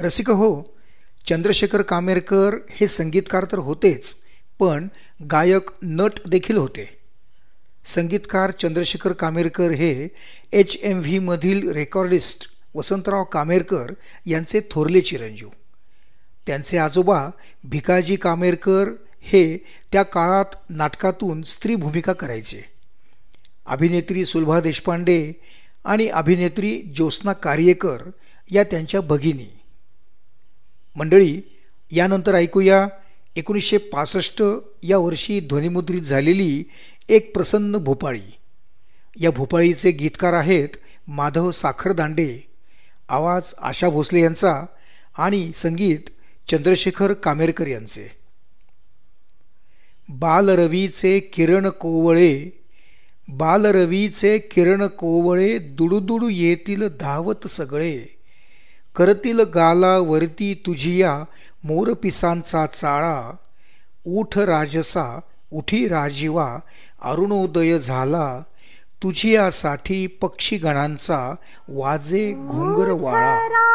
रसिक हो, चंद्रशेखर कामेरकर हे संगीतकार तर होतेच, पण गायक नट देखील होते. संगीतकार चंद्रशेखर कामेरकर हे HMV मधील रेकॉर्डिस्ट वसंतराव कामेरकर यांचे थोरले चिरंजीव. त्यांचे आजोबा भिकाजी कामेरकर हे त्या काळात नाटकातून स्त्री भूमिका करायचे. अभिनेत्री सुलभा देशपांडे आणि अभिनेत्री ज्योत्स्ना कार्यकर या त्यांच्या भगिनी. मंडळी, यानंतर ऐकूया 1965 या वर्षी ध्वनिमुद्रित झालेली एक प्रसन्न भोपाळी. या भोपाळीचे गीतकार आहेत माधव साखरदांडे, आवाज आशा भोसले यांचा आणि संगीत चंद्रशेखर कामेरकर यांचे. बालरवीचे किरण कोवळे, बालरवीचे किरण कोवळे, दुडूदुडू येतील धावत सगळे, करतील गालावरती तुझिया मोरपिसांचा चाळा, उठ राजसा उठी राजीवा, अरुणोदय झाला, तुझियासाठी पक्षीगणांचा वाजे घुंगरवाळा.